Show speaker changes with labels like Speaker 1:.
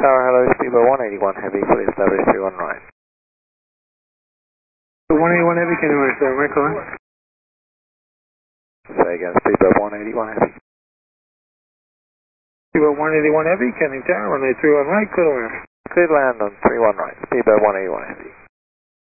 Speaker 1: Tower, hello, speedboat 181 Heavy, please establish 31 right.
Speaker 2: 181 Heavy, can you understand my call?
Speaker 1: Say again, speedboat 181 Heavy.
Speaker 2: Speedboat 181 Heavy, Canning Tower, runway 31 right, clear to land.
Speaker 1: Clear to land on 31 right, speedboat 181 Heavy.